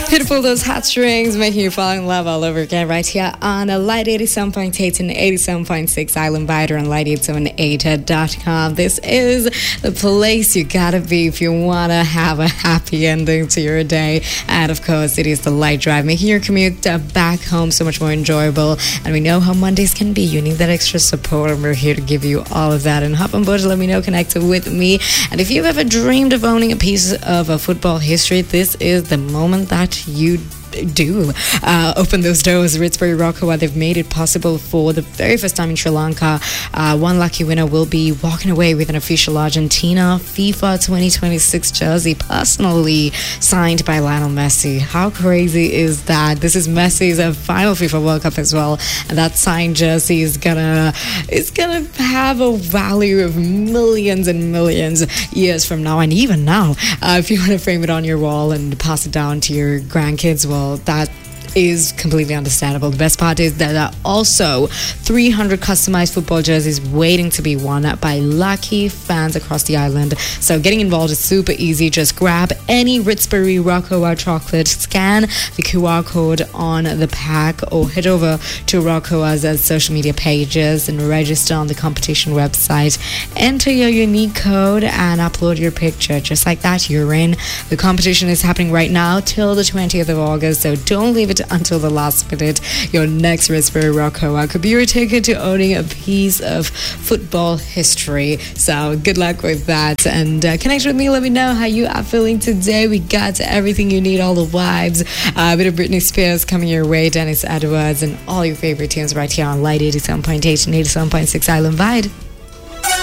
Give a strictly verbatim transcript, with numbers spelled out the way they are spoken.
Pitbull, those heartstrings making you fall in love all over again right here on a Light eighty-seven point eight and eighty-seven point six Island Vider on light eight seven eight dot com. This is the place you gotta be if you want to have a happy ending to your day. And of course, it is the Light Drive, making your commute uh, back home so much more enjoyable. And we know how Mondays can be. You need that extra support, and we're here to give you all of that. And hop on board to let me know, connect with me. And if you've ever dreamed of owning a piece of a football history, this is the moment that you do uh, open those doors. Ritzbury Rokawa, they've made it possible for the very first time in Sri Lanka. Uh, one lucky winner will be walking away with an official Argentina FIFA twenty twenty-six jersey, personally signed by Lionel Messi. How crazy is that? This is Messi's uh, final FIFA World Cup as well, and that signed jersey is gonna is gonna have a value of millions and millions years from now, and even now. Uh, if you want to frame it on your wall and pass it down to your grandkids, well, that is completely understandable. The best part is that there are also three hundred customized football jerseys waiting to be won by lucky fans across the island. So getting involved is super easy. Just grab any Ritzbury Rokawa chocolate, scan the Q R code on the pack, or head over to Rokawa's social media pages and register on the competition website. Enter your unique code and upload your picture. Just like that, you're in. The competition is happening right now till the twentieth of August, so don't leave it until the last minute. Your next Ritzbury Rokawa could be your ticket to owning a piece of football history. So good luck with that, and uh, connect with me. Let me know how you are feeling today. We got everything you need, all the vibes. Uh, a bit of Britney Spears coming your way, Dennis Edwards, and all your favorite tunes right here on Light eighty-seven point eight and eighty-seven point six Island Vibe.